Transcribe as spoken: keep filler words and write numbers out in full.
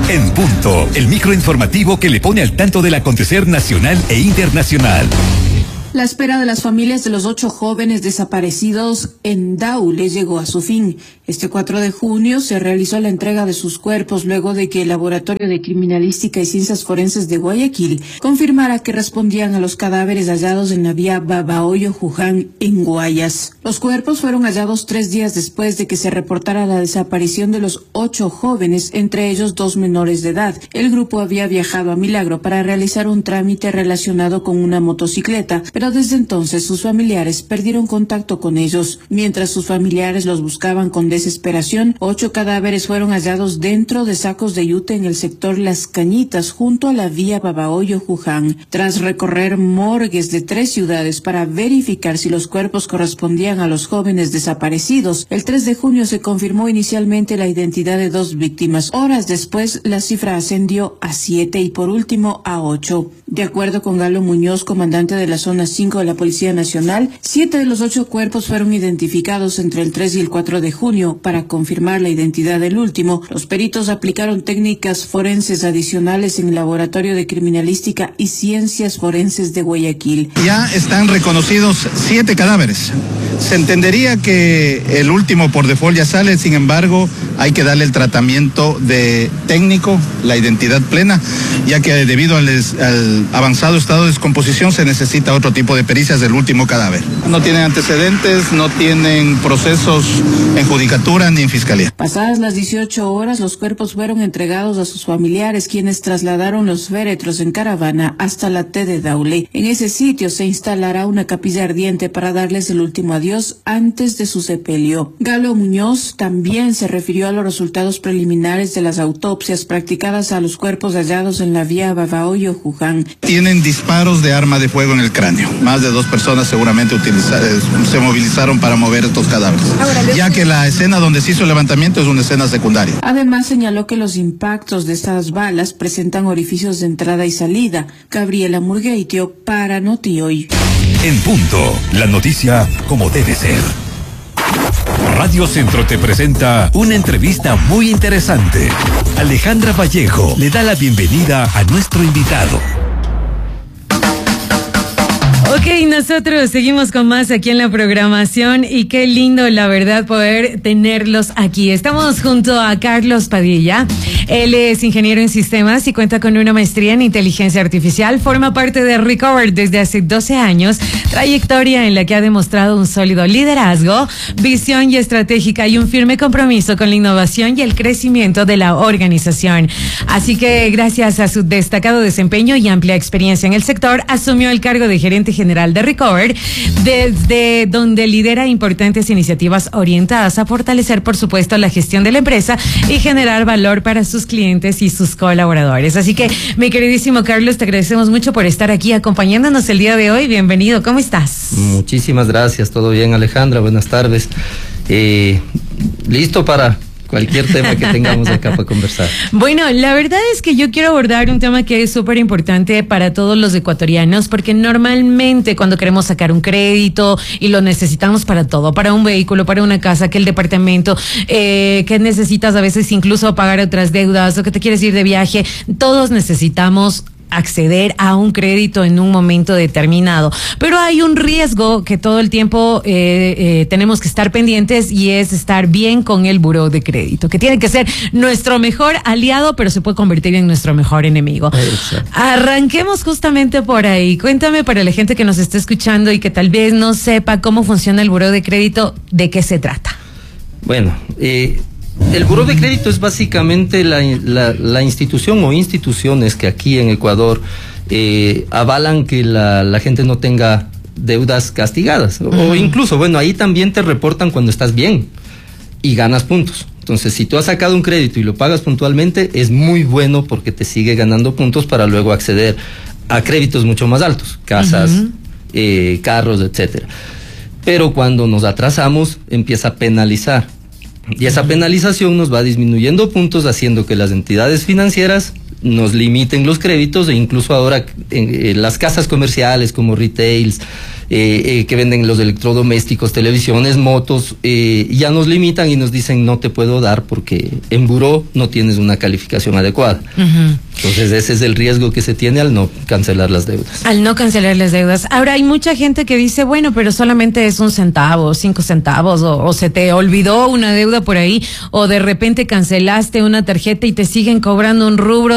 En Punto, el microinformativo que le pone al tanto del acontecer nacional e internacional. La espera de las familias de los ocho jóvenes desaparecidos en Daule llegó a su fin. Este cuatro de junio se realizó la entrega de sus cuerpos luego de que el Laboratorio de Criminalística y Ciencias Forenses de Guayaquil confirmara que respondían a los cadáveres hallados en la vía Babahoyo-Juján en Guayas. Los cuerpos fueron hallados tres días después de que se reportara la desaparición de los ocho jóvenes, entre ellos dos menores de edad. El grupo había viajado a Milagro para realizar un trámite relacionado con una motocicleta, pero desde entonces sus familiares perdieron contacto con ellos. Mientras sus familiares los buscaban con desesperación, ocho cadáveres fueron hallados dentro de sacos de yute en el sector Las Cañitas, junto a la vía Babahoyo-Juján. Tras recorrer morgues de tres ciudades para verificar si los cuerpos correspondían a los jóvenes desaparecidos, el tres de junio se confirmó inicialmente la identidad de dos víctimas. Horas después, la cifra ascendió a siete y por último a ocho. De acuerdo con Galo Muñoz, comandante de la zona cinco de la Policía Nacional, siete de los ocho cuerpos fueron identificados entre el tres y el cuatro de junio. Para confirmar la identidad del último, los peritos aplicaron técnicas forenses adicionales en el Laboratorio de Criminalística y Ciencias Forenses de Guayaquil. Ya están reconocidos siete cadáveres. Se entendería que el último por default ya sale, sin embargo, hay que darle el tratamiento de técnico, la identidad plena, ya que debido al, al avanzado estado de descomposición se necesita otro tipo de pericias del último cadáver. No tienen antecedentes, no tienen procesos en judicatura ni en fiscalía. Pasadas las dieciocho horas, los cuerpos fueron entregados a sus familiares, quienes trasladaron los féretros en caravana hasta la T de Daule. En ese sitio se instalará una capilla ardiente para darles el último adiós antes de su sepelio. Galo Muñoz también se refirió a los resultados preliminares de las autopsias practicadas a los cuerpos hallados en la vía Babahoyo-Juján. Tienen disparos de arma de fuego en el cráneo. Más de dos personas seguramente utilizaron, se movilizaron para mover estos cadáveres, ya que la escena donde se hizo el levantamiento es una escena secundaria. Además señaló que los impactos de estas balas presentan orificios de entrada y salida. Gabriela Murgueitio para Noti Hoy. En Punto, la noticia como debe ser. Radio Centro te presenta una entrevista muy interesante. Alejandra Vallejo le da la bienvenida a nuestro invitado. Ok, nosotros seguimos con más aquí en la programación y qué lindo, la verdad, poder tenerlos aquí. Estamos junto a Carlos Padilla. Él es ingeniero en sistemas y cuenta con una maestría en inteligencia artificial. Forma parte de Recover desde hace doce años, trayectoria en la que ha demostrado un sólido liderazgo, visión y estratégica y un firme compromiso con la innovación y el crecimiento de la organización. Así que gracias a su destacado desempeño y amplia experiencia en el sector, asumió el cargo de gerente general de Recover, desde donde lidera importantes iniciativas orientadas a fortalecer, por supuesto, la gestión de la empresa y generar valor para sus clientes y sus colaboradores. Así que, mi queridísimo Carlos, te agradecemos mucho por estar aquí acompañándonos el día de hoy. Bienvenido, ¿cómo estás? Muchísimas gracias, todo bien, Alejandra, buenas tardes. Eh, listo para cualquier tema que tengamos acá para conversar. Bueno, la verdad es que yo quiero abordar un tema que es súper importante para todos los ecuatorianos, porque normalmente cuando queremos sacar un crédito y lo necesitamos para todo, para un vehículo, para una casa, que el departamento, eh, que necesitas a veces incluso pagar otras deudas o que te quieres ir de viaje, todos necesitamos acceder a un crédito en un momento determinado, pero hay un riesgo que todo el tiempo eh, eh, tenemos que estar pendientes, y es estar bien con el buró de crédito, que tiene que ser nuestro mejor aliado, pero se puede convertir en nuestro mejor enemigo. Exacto. Arranquemos justamente por ahí. Cuéntame, para la gente que nos está escuchando y que tal vez no sepa cómo funciona el buró de crédito, ¿de qué se trata? Bueno, eh el buró de crédito es básicamente la, la, la institución o instituciones que aquí en Ecuador eh, avalan que la, la gente no tenga deudas castigadas. Uh-huh. O incluso, bueno, ahí también te reportan cuando estás bien y ganas puntos. Entonces, si tú has sacado un crédito y lo pagas puntualmente, es muy bueno porque te sigue ganando puntos para luego acceder a créditos mucho más altos, casas, uh-huh. eh, carros, etcétera. Pero cuando nos atrasamos, empieza a penalizar. Y esa penalización nos va disminuyendo puntos, haciendo que las entidades financieras nos limiten los créditos, e incluso ahora en, en las casas comerciales como retails, eh, eh, que venden los electrodomésticos, televisiones, motos, eh, ya nos limitan y nos dicen no te puedo dar porque en buró no tienes una calificación adecuada. Uh-huh. Entonces ese es el riesgo que se tiene al no cancelar las deudas. Al no cancelar las deudas. Ahora hay mucha gente que dice, bueno, pero solamente es un centavo, cinco centavos, o, o se te olvidó una deuda por ahí, o de repente cancelaste una tarjeta y te siguen cobrando un rubro